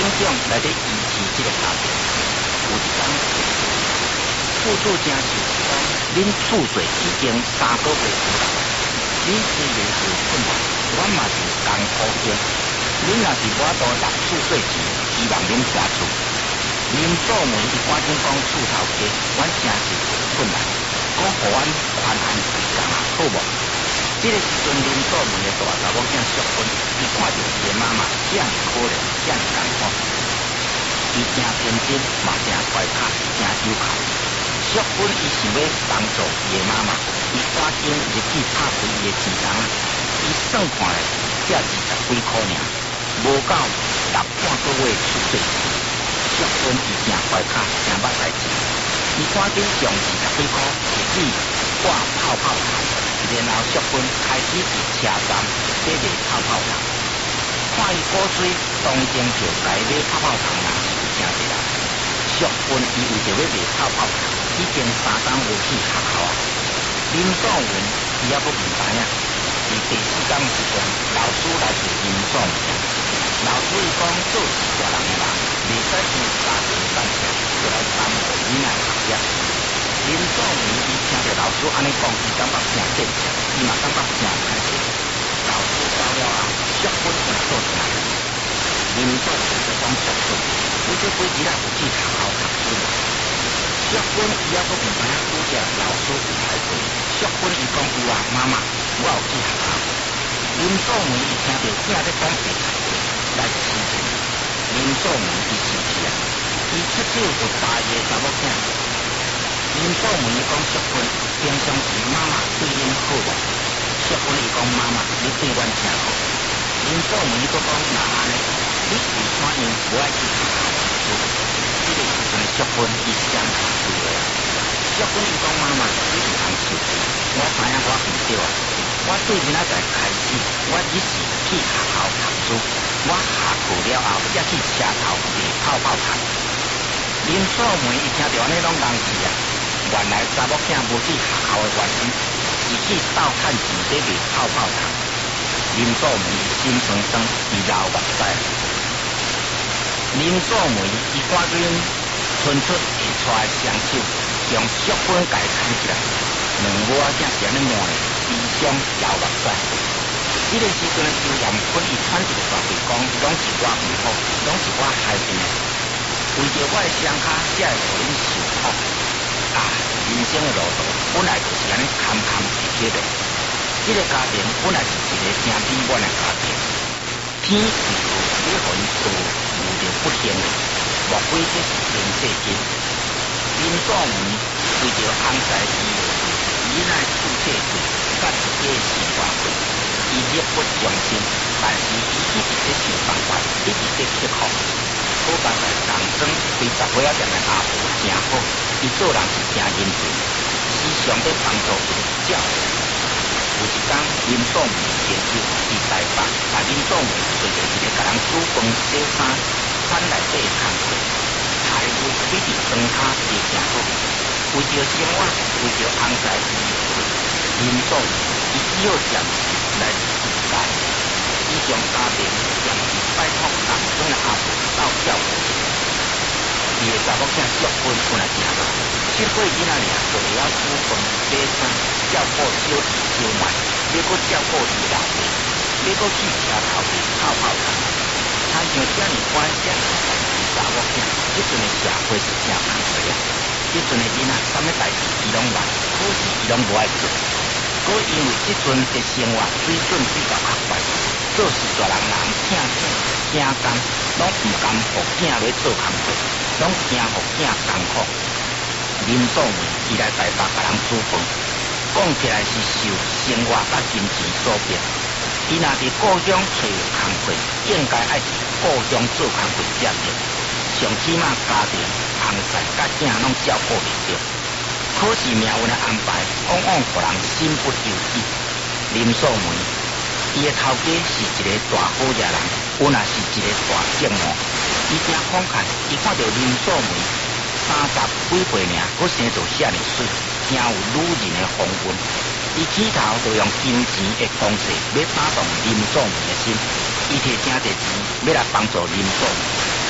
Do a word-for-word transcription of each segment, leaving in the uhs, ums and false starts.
种来咧医治这个家庭。有一天，厝主真受气讲，恁厝税已经三个月出来，恁虽然是困难，我嘛是艰苦经。恁若是我多纳厝税钱，希望恁下厝。林作梅伊赶紧讲厝头家，阮真是困难，讲互阮宽限时间啊，好无？这个时阵，林作梅的大查某囝淑芬，伊看到伊的妈妈这样可怜，这样艰苦，伊真天真，嘛真乖巧，真有孝。淑芬伊想要帮助伊的妈妈，伊赶紧入去拍开伊的钱筒，伊算看咧，才二十几块尔，无够六半个月厝税钱。淑芬伊真乖巧，真捌代志，伊赶紧将二十几块入去挂泡泡糖。然后淑芬开始伫车站买卖泡泡糖，看伊果水当天就该买泡泡糖人是有真侪人。淑芬伊为着要卖泡泡糖，已经三工无去学校啊。林作文伊还不明白啊，伫第四工时阵，老师来找林作文，老师伊讲做事大人的人，袂使像家庭干涉，就来耽误囡仔学业。林作文伊听着老师安尼讲，伊感觉真正常，伊嘛感觉真开心。老师走了后，淑芬就做啥？林作文就讲淑芬，为这几日来有去学校读书嘛。淑芬伊还阁明白啊，拄则老师有来过。淑芬伊讲有啊，妈妈，我有去学校。林作文伊听着囝咧讲白话，来生气。林作文伊生气啊，伊出手就打伊个查某囝。林作文伊讲淑芬，平常时妈妈对恁好无？淑芬伊讲妈妈，你对阮真好。林作文伊阁讲那安尼，你为啥因无爱去学校读书？这个时阵淑芬伊伤心死了。淑芬伊讲妈妈，你唔通生气，我知影我唔对啊。我对明仔载开始，我一时去学校读书，我下课了后才去车头卖泡泡糖。林作文伊听到安尼拢生气啊。原来查某囝无去学校的原因，是去斗趁钱买卖泡泡糖。林作梅心酸酸，伊流目屎。林作梅伊赶紧伸出下带的双手，将淑芬家牵起来，两抹才是安尼满的，悲伤流目屎。这个时阵的周延坤伊喘一个大气讲，拢是我唔好，拢是我害的，为着我的伤脚，才会互恁受苦。啊，人生的路途本来就是安尼坎坎坷坷的。这个家庭本来是一个真美满的家庭，天是要互因多遇到不幸的，莫非这是天世间？林作文为着翁婿伊伊乃厝册税，甲自己的生活费，伊力不从心，但是伊一直在想办法，一直在刻苦。好办在人生对十岁仔点的阿婆真好，伊做人是真认真，时常在帮助伊的教育。有一天，林作文朋友伫台北，把林作文做着一个甲人煮饭、洗衫、款内底的工作，财务比伫庄脚也真好。为着生活，为着翁婿伊林作文伊只好暂时来自家。伊将家庭暂时拜托农村的阿婆到照顾。伊的查某囝淑芬本来真好，七岁囡仔尔就会晓煮饭、洗衫，照顾小弟小妹，要搁照顾伊老爸，要搁去车头卖泡泡糖。他像这么乖、这么善良的查某囝，这阵的社会是真难做啊！这阵的囡仔啥物代志伊拢捌，可是伊拢无爱做。可因为这阵的生活水准比较恶劣，做事大人人疼囝惊工，拢唔甘互囝来做工作，拢惊互囝艰苦。林作文伊来台北甲人煮饭，讲起来是受生活甲金钱所逼。伊若伫故乡找工作，应该爱伫故乡做工作才对。上起码家庭、翁婿甲囝拢照顾袂着。可是命运的安排，往往互人身不由己。林作文，伊的头家是一个大好人，本来是一个大圣魔。伊真慷慨，伊看到林作文三十几岁尔，佫生做遐尼水，真有女人的风韵。伊起头就用金钱的方式要打动林作文的心，伊摕真侪钱要来帮助林作文。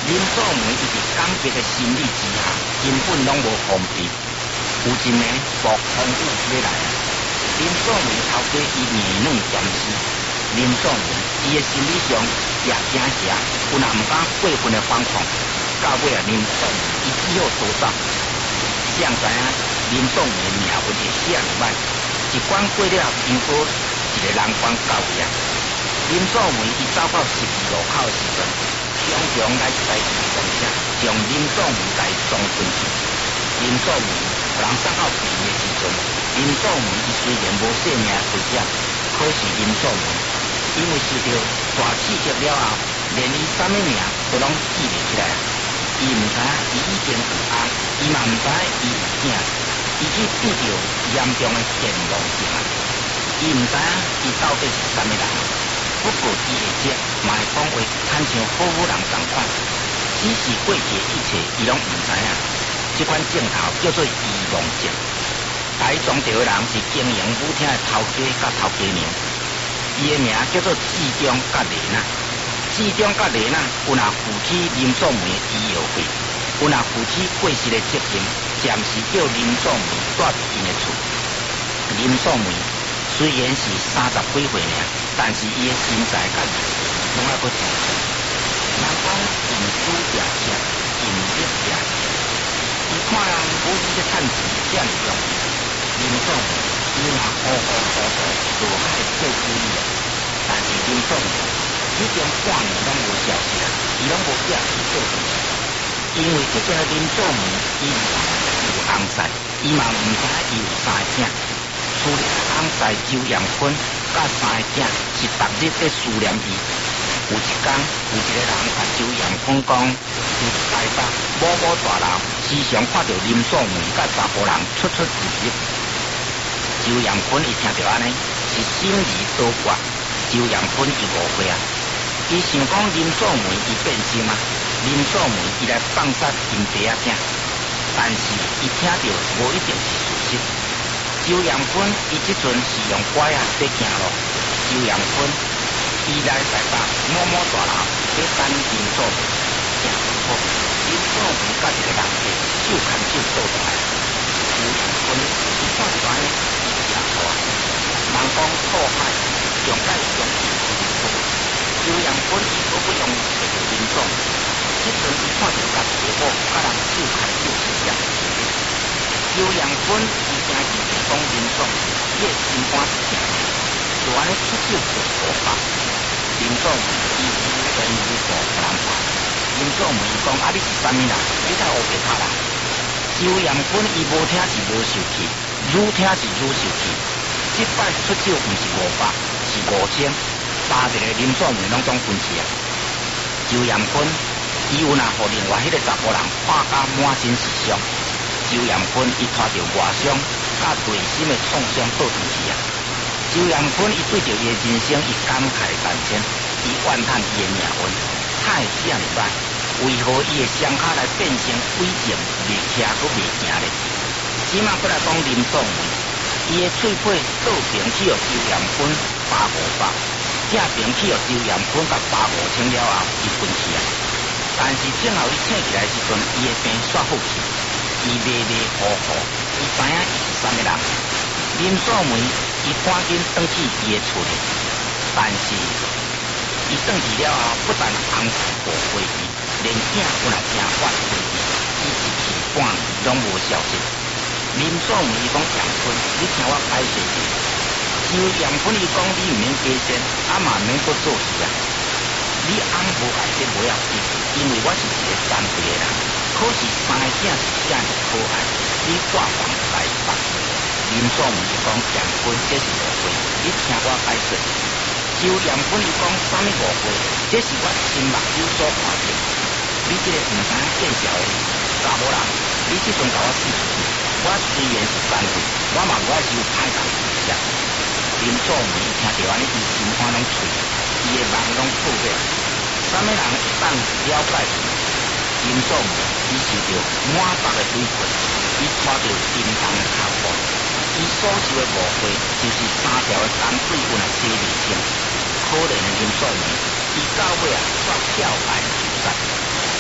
林作梅伊伫感激的心理之下，根本拢无防备。有一暝暴风雨要来，林作梅头家伊年软咸死。林作梅伊的心理上也惊吓，有若毋敢过分的反抗。到尾啊，林作梅伊只好逃走。谁人知影林作梅命运会写入歹？一关过了，经过一个人关交易啊。林作梅伊走到十字路口的时阵，常常来在地上车，将林作梅来撞昏去。林作梅有人送到病的时阵，林作梅伊虽然无性命危险，可是林作梅因为受到大刺激了后，连伊啥物名都拢记袂起来。伊毋知影伊已经有翁，伊嘛毋知影伊有囝，伊去遇到严重的健忘症，伊毋知影伊到底是啥物人。不过伊会食，嘛会讲话，亲像好好人同款。只是过去一切，伊拢毋知影。这款症头叫做遗忘症。台中地的人是经营舞厅的头家甲头家娘，伊的名叫做志忠甲丽娜。志忠甲丽娜有若负起林作梅的医药费，有若负起过世的责任，暂时叫林作梅住伫因的厝。林作梅虽然是三十几岁尔，但是伊的身材甲意识拢还阁正常。人讲饮书食食，饮食食食，伊看人无伊咧趁钱遮尔容易，林作梅伊若好好好好，就爱做主意啊。但是林作梅已经半年拢无消息啦，伊拢无寄去做事，因为这个林作梅伊有翁婿，伊嘛毋知伊有三个囝。除了翁婿周阳坤甲三个囝是逐日在思念伊。有一天，有一个人甲周阳坤讲，伫台北某某大楼时常看到林作梅甲查甫人出出入入。周阳坤伊听到安尼，是心里多怪。周阳坤伊误会啊，伊想讲林作梅伊变心啊，林作梅伊来放杀因爸仔囝，但是伊听到无一定是事实。周阳坤伊即阵是用拐啊在行路，周阳坤伊来台北某某大楼要等林作梅，行不好，林作梅甲一个人客手牵手倒转来，周阳坤伊看出来伊惊错啊，人讲错海上海上伊是林作，周阳坤伊可不用找到林作，即阵伊看到甲父母甲人手牵手是啥？周阳坤伊惊伊是讲林作，伊的心肝是痛，就安尼出手就无法。林作伊如人如火不人怕。林作问伊讲：啊，你是啥物人？你才乌白卡啦？周阳坤伊无听是无受气，愈听是愈受气。即摆出手毋是五百，是五千，三一个林作梅拢总分去啊。周阳坤伊有若互另外迄个查甫人拍甲满身是伤。周阳坤伊拖着外伤甲内心的创伤倒转去啊！周阳坤伊对着伊的人生，伊感慨万千，伊怨叹伊的命运，太险歹，为何伊的双脚来变成鬼症，未徛阁未行咧？即马过来讲林作梅，伊的喙皮倒平去予周阳坤八五百，正平去予周阳坤甲八五千了后，伊分去啊！但是正后伊醒起来时阵，伊的病煞好去。伊迷迷糊糊，伊知影伊是啥物人。林作梅伊赶紧转去伊的厝里，但是伊转去了后，不但翁婿误会伊，连囝有若真怨恨伊，伊一气半年拢无消息。林作梅伊讲杨坤，你听我解释一下。就杨坤伊讲，你毋免加薪，啊嘛毋免搁做事啊。你翁无爱这无要紧，因为我是一个残废的人。可是三个囝是遮尔可爱，你挂房来放。林作梅伊讲杨坤这是误会，你听我解释。就杨坤伊讲啥物误会，这是我亲目睭所看到。你这个毋知影见笑的查某人，你即阵甲我死出去，我虽然是残废，我嘛无爱受歹人影响。林作梅伊听到安尼，伊心肝拢脆，伊的梦拢破灭。啥物人会当了解伊？林作梅伊受到满腹的委屈，伊拖着沉重的脚步，伊所受的误会就是三条的淡水运来洗袂清。可怜的林作梅，伊到尾啊煞跳崖自杀。林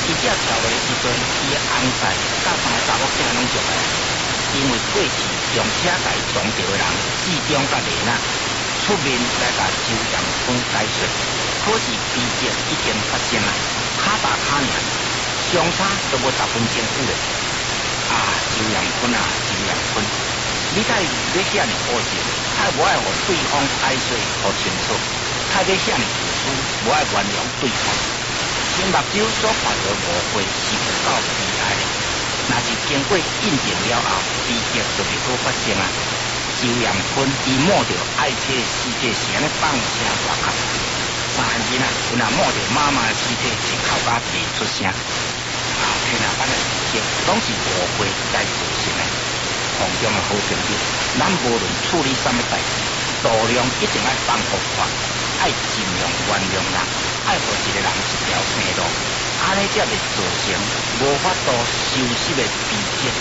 伊只跳落的时阵，伊的翁婿甲三个查某囝拢上来，因为过去用车甲伊撞着的人，志忠甲丽娜出面来甲周阳坤解释，可是悲剧已经发生啦，卡大卡尔，相差都无十分钟久嘞。啊，周阳坤啊，周阳坤，你太要遐尼好笑，太无爱互对方解释好清楚，太要遐尼自私，无爱原谅对方。新目睭所看到误会是有够悲哀的，若是经过印证了后，悲剧就袂好发生啊。周阳坤伊摸着爱妻的尸体是安尼放声大哭，三个囡仔有若摸着妈妈的尸体是哭甲袂出声。啊，天啊，咱的事情拢是误会才造成的。空中的好朋友，咱无论处理什么代志，度量一定爱放互宽，爱尽量原谅人，爱互一个人一条生路，安尼才会造成无法度收拾的悲剧。